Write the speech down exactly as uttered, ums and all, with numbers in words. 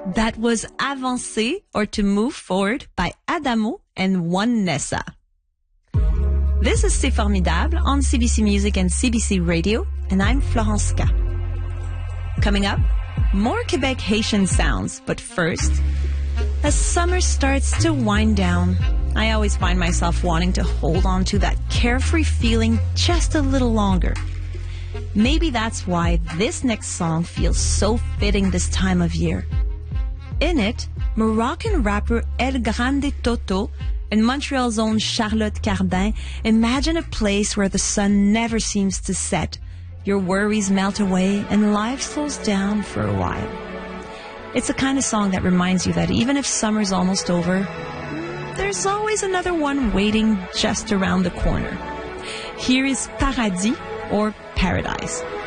That was Avancer, or To Move Forward, by Adamo and One Nessa. This is C'est Formidable on C B C Music and C B C Radio, and I'm Florence K. Coming up, more Quebec Haitian sounds, but first, as summer starts to wind down, I always find myself wanting to hold on to that carefree feeling just a little longer. Maybe that's why this next song feels so fitting this time of year. In it, Moroccan rapper El Grande Toto and Montreal's own Charlotte Cardin imagine a place where the sun never seems to set, your worries melt away, and life slows down for a while. It's the kind of song that reminds you that even if summer's almost over, there's always another one waiting just around the corner. Here is Paradis, or Paradise.